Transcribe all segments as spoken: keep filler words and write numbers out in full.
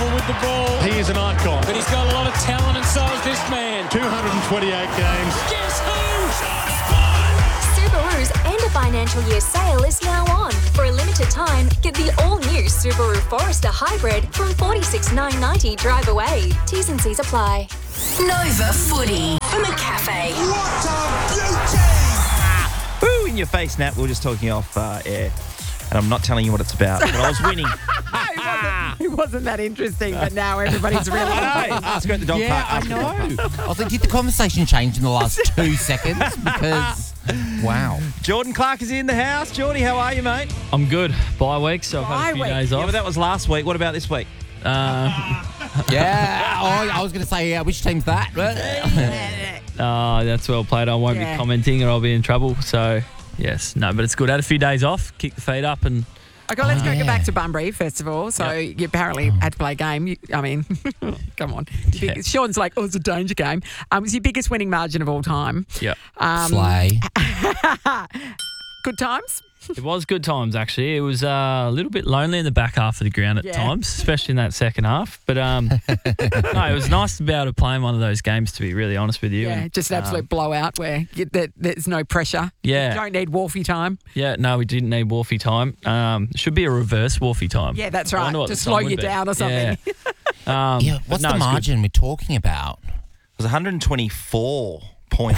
wonderful with the ball. He is an icon. But he's got a lot of talent, and so is this man. two hundred twenty-eight games. Guess who? Subaru's end of financial year sale is now on. For a limited time, get the all-new Subaru Forester Hybrid from forty-six thousand nine hundred ninety dollars drive away. T's and C's apply. Nova Footy from the cafe. What a beauty! Ooh, in your face, Nat. We were just talking off uh, air. And I'm not telling you what it's about, but I was winning. it, wasn't, it wasn't that interesting, but now everybody's really... I know. Ask her at the dog Yeah, park. I Ask her at the dog know. park. I was like, did the conversation change in the last two seconds? Because, wow. Jordan Clark is in the house. Geordie, how are you, mate? I'm good. Bye week, so I've had a Bye few week. days Yeah, off. but that was last week. What about this week? Uh, Yeah. Oh, I was going to say, uh, which team's that? uh, that's well played. I won't Yeah. be commenting or I'll be in trouble. So, yes. No, but it's good. I had a few days off, kick the feet up and... Okay, let's Oh, go yeah. get back to Bunbury, first of all. So you apparently had to play a game. You, I mean, come on. Yeah. Big- Sean's like, oh, it's a danger game. Um, it was your biggest winning margin of all time. Yeah. Um, Slay. Good times? It was good times, actually. It was uh, a little bit lonely in the back half of the ground at Yeah. times, especially in that second half. But um, no, it was nice to be able to play in one of those games, to be really honest with you. Yeah, And, just an absolute um, blowout where you, there, there's no pressure. Yeah. You don't need Wolfie time. Yeah, no, we didn't need Wolfie time. Um, should be a reverse Wolfie time. Yeah, that's I right. wonder what To the slow song you would be. down or something. Yeah. Um, Yeah, but what's no, the it's good. margin we're talking about? It was one hundred twenty-four points.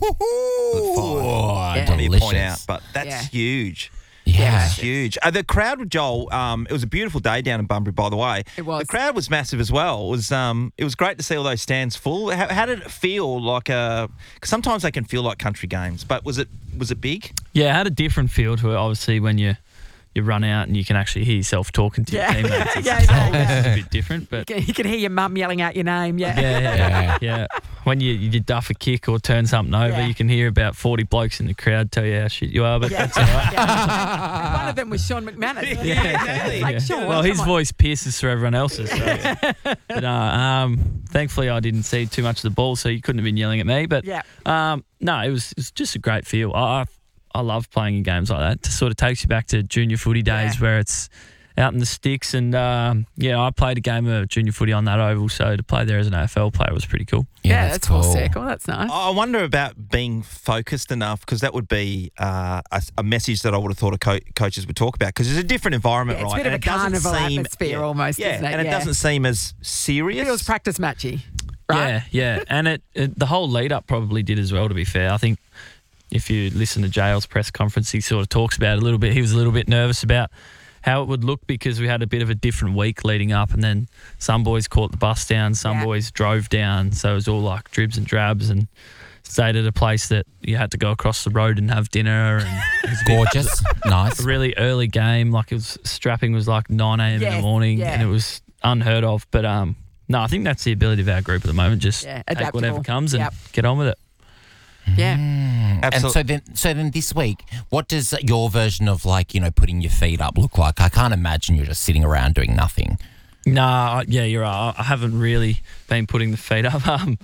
Oh, Yeah. Let me delicious. point out, but that's Yeah. huge. Yeah. That's huge. Uh, the crowd with Joel, um, it was a beautiful day down in Bunbury, by the way. It was. The crowd was massive as well. It was um, it was great to see all those stands full. How, how did it feel like a... Cause sometimes they can feel like country games, but was it was it big? Yeah, it had a different feel to it, obviously, when you you run out and you can actually hear yourself talking to Yeah. your teammates. It's, Yeah, yeah, yeah. it's a bit different, but You can, you can hear your mum yelling out your name. Yeah. yeah, yeah, yeah, yeah. When you, you duff a kick or turn something over, Yeah. you can hear about forty blokes in the crowd tell you how shit you are, but Yeah. that's all right. Yeah. And one of them was Sean McManus. Yeah, exactly. Like, Yeah. Sean, Well, his come on. voice pierces through everyone else's. So. But no, um, thankfully I didn't see too much of the ball, so you couldn't have been yelling at me. But Yeah. um, no, it was, it was just a great feel. I, I I love playing in games like that. It sort of takes you back to junior footy days Yeah. where it's out in the sticks. And um, yeah, I played a game of junior footy on that oval, so to play there as an A F L player was pretty cool. Yeah, that's full circle. That's nice. I wonder about being focused enough, because that would be uh, a, a message that I would have thought a co- coaches would talk about, because it's a different environment, Yeah, it's a right? bit of And a it doesn't carnival seem- atmosphere yeah, almost, yeah, isn't it? and it Yeah. doesn't seem as serious. It feels practice matchy, right? Yeah, yeah. And it, it the whole lead up probably did as well, to be fair. I think if you listen to Jail's press conference, he sort of talks about it a little bit. He was a little bit nervous about how it would look because we had a bit of a different week leading up, and then some boys caught the bus down, some Yeah. boys drove down. So it was all like dribs and drabs, and stayed at a place that you had to go across the road and have dinner. And it was a bit- Gorgeous. Nice. a really early game. Like it was strapping was like nine a.m. in Yes, the morning, yeah. and it was unheard of. But um, no, I think that's the ability of our group at the moment. Just Yeah, take whatever adaptable. comes and Yep. get on with it. Yeah. And Absolutely. so then, so then this week, what does your version of like, you know, putting your feet up look like? I can't imagine you're just sitting around doing nothing. Nah, yeah, you're right. I haven't really been putting the feet up. Um,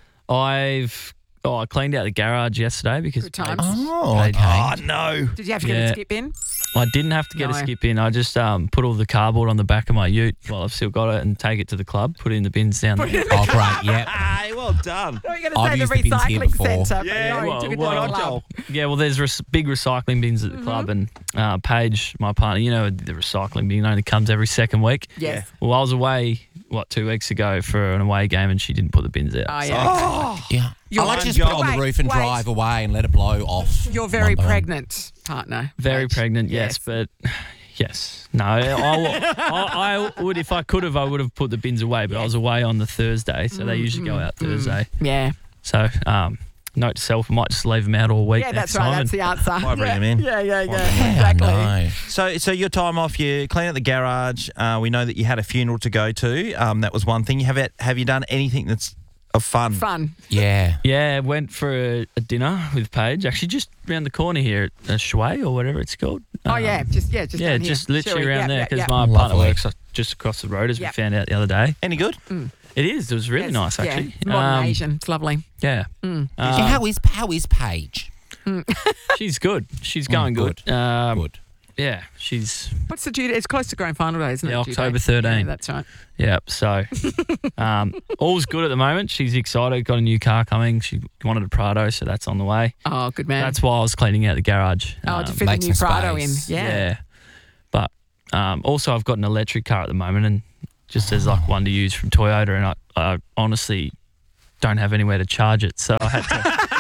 I've oh, I cleaned out the garage yesterday because Good times. Oh, Paid- okay. Oh, no. Did you have to get Yeah. a skip in? I didn't have to get No. a skip in. I just um, put all the cardboard on the back of my ute while I've still got it and take it to the club, put it in the bins down there. Oh, great. Yep. Hey, well done. Oh, you're going I've to used say the the bins here recycling before. centre. Yeah, but no, well, you took it well, to the Joel. club. Yeah, well, there's res- big recycling bins at the Mm-hmm. club, and uh, Paige, my partner, you know, the recycling bin only comes every second week. Yes. Well, I was away, what, two weeks ago for an away game, and she didn't put the bins out. Oh, So- yeah. Yeah. You're I like one to just put it job. on the Wait, roof and wait. drive away and let it blow off. You're very One by one. pregnant, partner. Very Paige. pregnant, yes, but yes. No, I, I, I would, if I could have, I would have put the bins away, but I was away on the Thursday, so they usually go out Thursday. Yeah. So, um, note to self, I might just leave them out all week Yeah, next that's right. time. That's the answer. Why bring yeah. them in? Yeah, yeah, yeah. Yeah, Exactly. I know. So, so your time off, you clean out the garage. Uh, we know that you had a funeral to go to. Um, that was one thing. You have it, have you done anything that's of fun? Fun. Yeah. Yeah, went for a, a dinner with Paige, actually just around the corner here at uh, Shui or whatever it's called. Oh, Um, yeah. Just, yeah, just yeah, down here. just literally Sure, around yeah, there yeah, because yeah. my partner Lovely. works just across the road, as Yeah. we found out the other day. Any good? It is. It was really Yes, nice, actually. Yeah. Modern Um, Asian. It's lovely. Yeah. Mm. Yeah, how is how is Paige? She's good. She's going Mm, good. Um, Good. yeah, she's What's the due? It's close to grand final day, isn't Yeah, it? due October date? thirteenth. Yeah, that's right. yeah. So um, all's good at the moment. She's excited. Got a new car coming. She wanted a Prado, so that's on the way. Oh, good man. That's why I was cleaning out the garage. oh, Um, to fit the make new some Prado in. space. Yeah. yeah. But um, also, I've got an electric car at the moment, and just as like one to use from Toyota, and I, I honestly don't have anywhere to charge it, so I had to.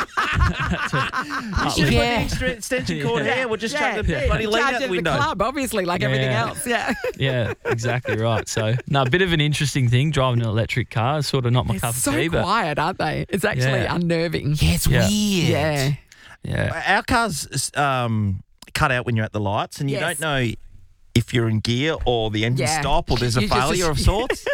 You should have Yeah. put the extra extension cord Yeah. here. We'll just Yeah. chuck the Yeah. bloody lead Charge out it the at window. the club, obviously, like everything Yeah. else. Yeah. Yeah, exactly right. So, no, a bit of an interesting thing driving an electric car. Is sort of not my cup It's of so tea, but quiet, aren't they? It's actually Yeah. unnerving. Yeah, it's Yeah. weird. Yeah. yeah, Our cars um, cut out when you're at the lights, and you Yes. don't know if you're in gear or the engine Yeah. stop or there's a You just failure of assume- sorts.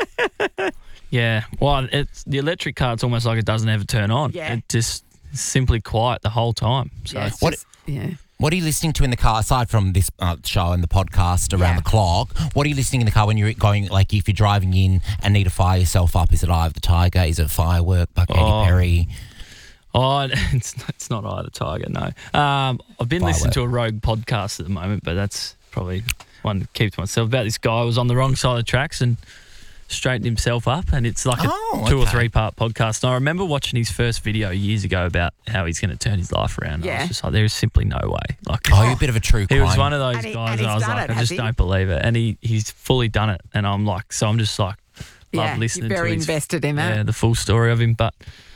yeah. Well, it's the electric car. It's almost like it doesn't ever turn on. Yeah. It just is simply quiet the whole time. So Yeah, it's What- just- yeah. What are you listening to in the car, aside from this uh, show and the podcast around Yeah. the clock? What are you listening in the car when you're going, like if you're driving in and need to fire yourself up? Is it Eye of the Tiger? Is it Firework by Katy Oh. Perry? Oh, it's it's not Eye of the Tiger, no. Um, I've been listening to a Rogue podcast at the moment, but that's probably one to keep to myself. About this guy who was on the wrong side of the tracks and straightened himself up, and it's like a Oh, two or okay. three part podcast. And I remember watching his first video years ago about how he's going to turn his life around. I Yeah. was just like, there is simply no way. Like, Oh, you're a bit of a true he crime. was one of those And he- guys, and and I he's was done like, it, I has just he? don't believe it. And he he's fully done it, and I'm like, so I'm just like, love Yeah, listening you're very to his, invested in that. yeah, the full story of him. But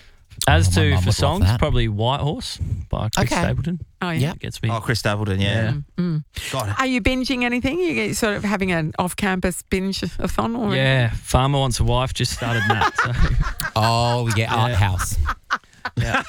as Oh, my to mum for would love songs, that. probably White Horse by Chris Okay. Stapleton. Oh, yeah. Yep. Gets me. Oh, Chris Stapleton, yeah. God, Are you binging anything? You get sort of having an off-campus binge-a-thon? Or Yeah, Farmer Wants a Wife just started that. So. Oh, yeah, Art House. Yeah.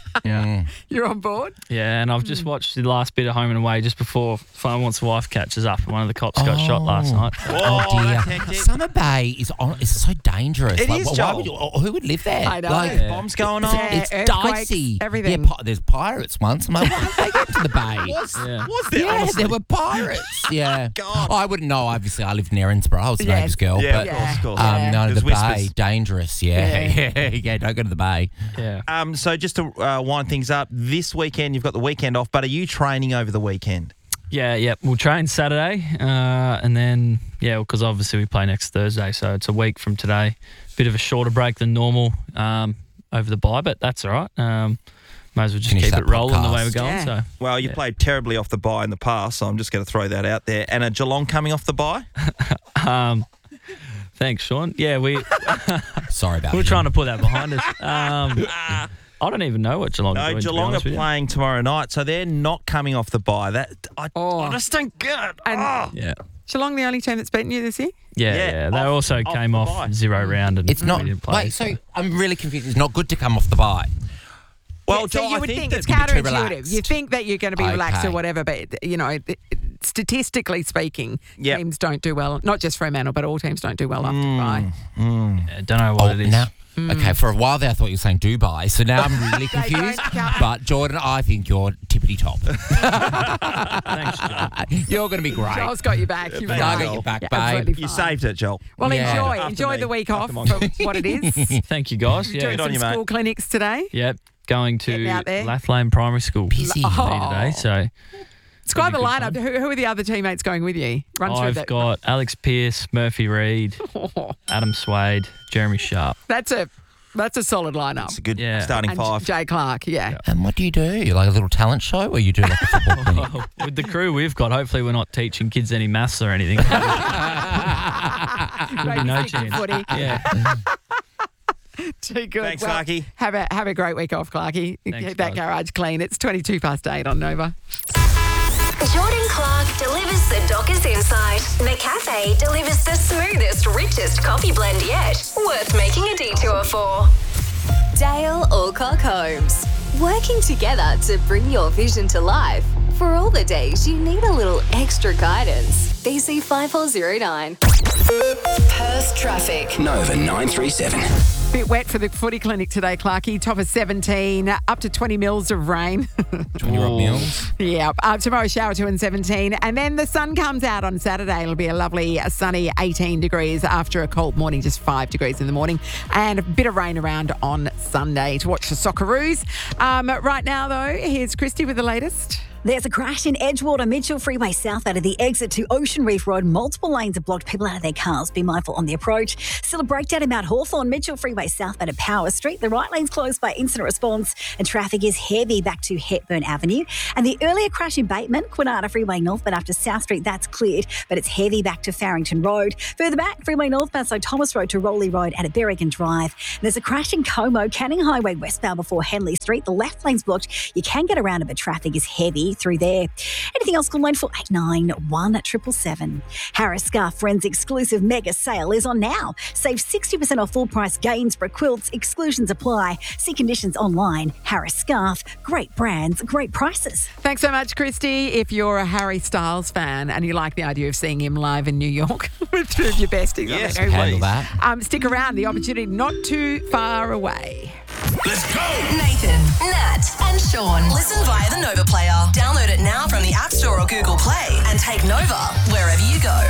Mm. You're on board? Yeah, and I've just watched the last bit of Home and Away just before Farmer Wants a Wife catches up. One of the cops got shot last Oh. night. Oh, Oh, dear. that's hectic. Summer Bay is on, is so dangerous. It like, is, why Joel. would you, oh, who would live there? I know. Like, There's bombs going on. Yeah, it's earthquakes, dicey. everything. Yeah, pi- there's pirates once. I'm like, why did they get to the bay? Was, Yeah. was there? Yeah, honestly? there were pirates. Yeah. God. Oh, I wouldn't know. Obviously, I lived in Erinsborough. I was a Yes. neighbour's girl. Yeah, but of course, of course. um, Yeah. no, the There's bay, whispers. dangerous. Yeah. Yeah. yeah, don't go to the bay. Yeah. Um, so just to uh, wind things up, this weekend you've got the weekend off, but are you training over the weekend? Yeah, yeah. We'll train Saturday, uh, and then, yeah, because obviously we play next Thursday, so it's a week from today. Bit of a shorter break than normal um, over the bye, but that's all right. Um, may as well just Finish keep that it rolling the way podcast. we're going. Yeah. So, Well, you Yeah. played terribly off the bye in the past, so I'm just going to throw that out there. And a Geelong coming off the bye? um, thanks, Sean. Yeah, we Sorry about we're that. trying to put that behind us. Um, I don't even know what Geelong are No, doing, to be Geelong are honest with you. playing tomorrow night, so they're not coming off the bye. That I, Oh. I just don't get it. And- Oh. Yeah. Geelong the only team that's beaten you this year? Yeah, Yeah, yeah. They off- also off came the off bye. zero round and It's not. we didn't play. Wait, so I'm really confused. It's not good to come off the bye. Well, Yeah, so Joel, you I would think, think, that it's you'd be too counterintuitive. relaxed. You think that you're going to be relaxed or Okay. whatever, but you know, it- it- statistically speaking, Yep. teams don't do well. Not just Fremantle, but all teams don't do well after Mm. the bye. Yeah, don't know what Oh, it is. now, okay. For a while there, I thought you were saying Dubai. So now I'm really They don't confused. count. But Jordan, I think you're tippity top. Thanks, John. You're going to be great. Joel's got you back. You've thank got you. it. Get you back, Yeah, babe. absolutely You fine. saved it, Joel. Well, Yeah. enjoy. After enjoy me. the week After off my- for what it is. Thank you, guys. Yeah. Doing Good on some you, mate. school clinics today. Yep. Going Getting out to there. Lathlane Primary School Busy. Oh. today. So Describe the Good lineup. Who, who are the other teammates going with you? Run through I've that. got Alex Pearce, Murphy Reid, Adam Swade, Jeremy Sharp. That's a that's a solid lineup. It's a good Yeah. starting And five. Jay Clark, yeah. And what do you do? You like a little talent show, or you do like a football clinic? Well, with the crew we've got, hopefully we're not teaching kids any maths or anything. There'll be no Baby stick chance. footy. Yeah. Too good. Thanks, Well, Clarkie. Have a have a great week off, Clarkie. Thanks, Keep that guys. garage clean. It's twenty-two past eight on Nova. Jordan Clark delivers the Dockers insight. The cafe delivers the smoothest, richest coffee blend yet. Worth making a detour for. Dale Alcock Homes. Working together to bring your vision to life. For all the days you need a little extra guidance. B C five four zero nine. Perth traffic. Nova nine three seven. Bit wet for the footy clinic today, Clarkie. Top of seventeen, up to twenty mils of rain. When you're at meals. Yeah, uh, tomorrow shower two and seventeen. And then the sun comes out on Saturday. It'll be a lovely uh, sunny eighteen degrees after a cold morning, just five degrees in the morning. And a bit of rain around on Sunday to watch the Socceroos. Um, right now, though, here's Christy with the latest. There's a crash in Edgewater Mitchell Freeway south out of the exit to Ocean Reef Road. Multiple lanes have blocked people out of their cars. Be mindful on the approach. Still a breakdown in Mount Hawthorn Mitchell Freeway south out of Power Street. The right lane's closed by incident response and traffic is heavy back to Hepburn Avenue. And the earlier crash in Bateman, Kwinana Freeway northbound after South Street, that's cleared, but it's heavy back to Farrington Road. Further back, Freeway northbound, so Thomas Road to Rowley Road out at Berrigan Drive. And there's a crash in Como, Canning Highway westbound before Henley Street. The left lane's blocked. You can get around it, but traffic is heavy through there. Anything else, call line four eight nine, one seven seven seven. Harris Scarf Friends exclusive mega sale is on now. Save sixty percent off full price Gainsborough quilts. Exclusions apply. See conditions online. Harris Scarf. Great brands, great prices. Thanks so much, Christy. If you're a Harry Styles fan and you like the idea of seeing him live in New York with two of your besties, Yes, I don't know, Handle that. um, stick around. The opportunity not too far away. Let's go. Nathan, Nat, and Sean. Listen via the Nova Player. Download it now from the App Store or Google Play and take Nova wherever you go.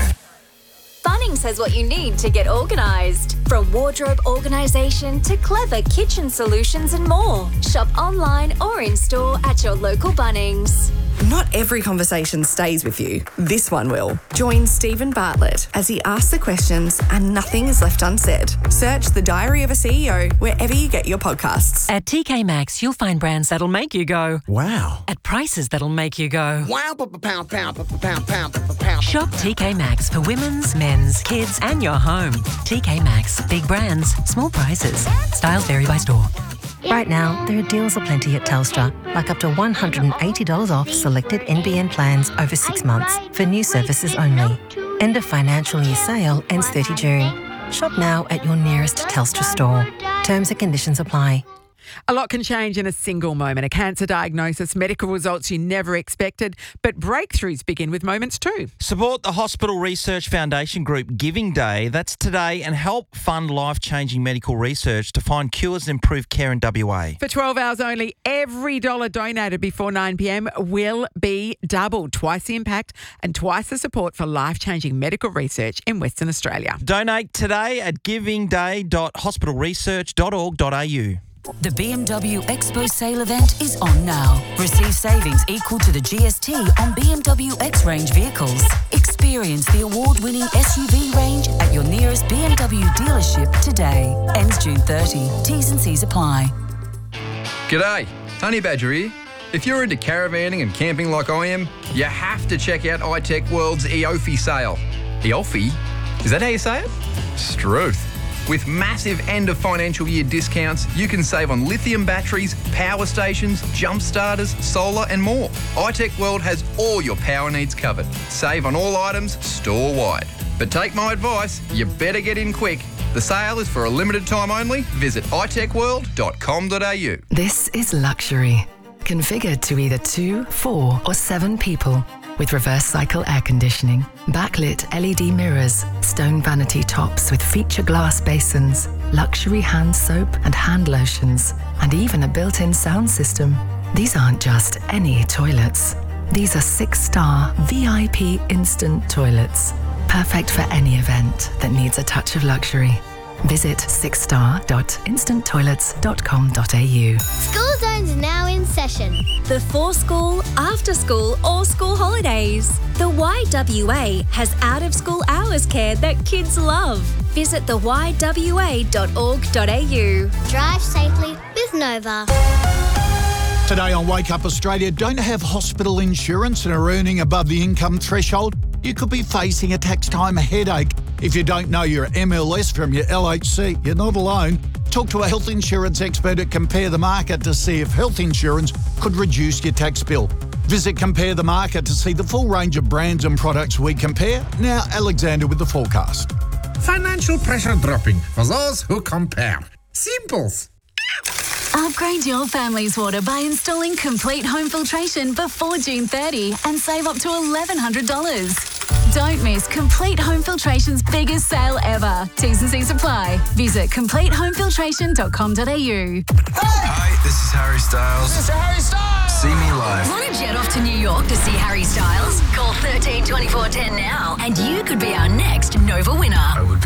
Bunnings has what you need to get organised. From wardrobe organisation to clever kitchen solutions and more. Shop online or in store at your local Bunnings. Not every conversation stays with you. This one will. Join Stephen Bartlett as he asks the questions and nothing is left unsaid. Search The Diary of a C E O wherever you get your podcasts. At T K Maxx, you'll find brands that'll make you go, Wow. at prices that'll make you go. Wow. Pound, pound, pound, pound, pound, pound. Shop T K Maxx for women's, men's, kids, and your home. T K Maxx, big brands, small prices. Styles vary by store. Right now, there are deals aplenty at Telstra, like up to one hundred eighty dollars off selected N B N plans over six months for new services only. End of financial year sale ends thirtieth of June. Shop now at your nearest Telstra store. Terms and conditions apply. A lot can change in a single moment. A cancer diagnosis, medical results you never expected, but breakthroughs begin with moments too. Support the Hospital Research Foundation group Giving Day. That's today, and help fund life-changing medical research to find cures and improve care in W A. For twelve hours only, every dollar donated before nine p.m. will be doubled. Twice the impact and twice the support for life-changing medical research in Western Australia. Donate today at giving day dot hospital research dot org dot a u. The B M W Expo sale event is on now. Receive savings equal to the G S T on B M W X-Range vehicles. Experience the award-winning S U V range at your nearest B M W dealership today. Ends June thirtieth. T's and C's apply. G'day, Honey Badger here. If you're into caravanning and camping like I am, you have to check out iTech World's E O F I sale. E O F I? Is that how you say it? Struth. With massive end of financial year discounts, you can save on lithium batteries, power stations, jump starters, solar and more. iTech World has all your power needs covered. Save on all items store-wide. But take my advice, you better get in quick. The sale is for a limited time only. Visit i tech world dot com dot a u. This is luxury. Configured to either two, four or seven people. With reverse cycle air conditioning, backlit L E D mirrors, stone vanity tops with feature glass basins, luxury hand soap and hand lotions, and even a built-in sound system. These aren't just any toilets. These are six-star V I P instant toilets. Perfect for any event that needs a touch of luxury. Visit six star dot instant toilets dot com dot a u. School Zone's now in session. Before school, after school, or school holidays. The Y W A has out-of-school hours care that kids love. Visit the y w a dot org dot a u. Drive safely with Nova. Today on Wake Up Australia, don't have hospital insurance and are earning above the income threshold? You could be facing a tax time headache. If you don't know your M L S from your L H C, you're not alone. Talk to a health insurance expert at Compare the Market to see if health insurance could reduce your tax bill. Visit Compare the Market to see the full range of brands and products we compare. Now, Alexander with the forecast. Financial pressure dropping for those who compare. Simples. Upgrade your family's water by installing complete home filtration before June thirtieth and save up to eleven hundred dollars. Don't miss Complete Home Filtration's biggest sale ever. T's and C's apply. Visit complete home filtration dot com dot a u. Hi, this is Harry Styles. This is Harry Styles. See me live. Want to jet off to New York to see Harry Styles? Call thirteen twenty-four ten now and you could be our next Nova winner. I would